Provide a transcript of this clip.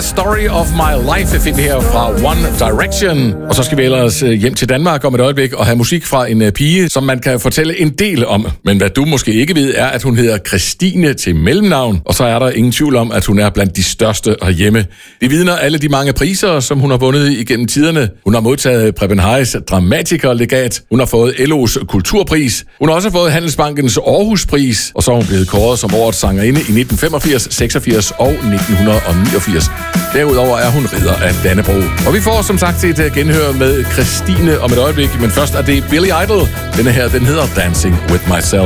The Story of My Life fik vi her fra One Direction. Og så skal vi ellers hjem til Danmark om et øjeblik og have musik fra en pige, som man kan fortælle en del om. Men hvad du måske ikke ved, er, at hun hedder Christine til mellemnavn. Og så er der ingen tvivl om, at hun er blandt de største herhjemme. Det vidner alle de mange priser, som hun har vundet igennem tiderne. Hun har modtaget Preben Heies Dramatikerlegat. Hun har fået LO's Kulturpris. Hun har også fået Handelsbankens Aarhuspris. Og så er hun blevet kåret som årets sangerinde i 1985, 86 og 1989. Derudover er hun ridder af Dannebrog. Og vi får som sagt et genhør med Christine om et øjeblik, men først er det Billy Idol. Denne her, den hedder Dancing With Myself.